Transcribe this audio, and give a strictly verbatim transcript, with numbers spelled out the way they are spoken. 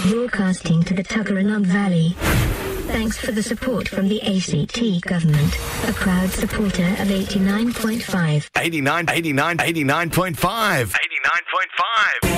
broadcasting to the Tuggeranong Valley. Thanks for the support from the A C T government, a proud supporter of eighty-nine point five. eighty-nine, eighty-nine, eighty-nine point five. eighty-nine point five.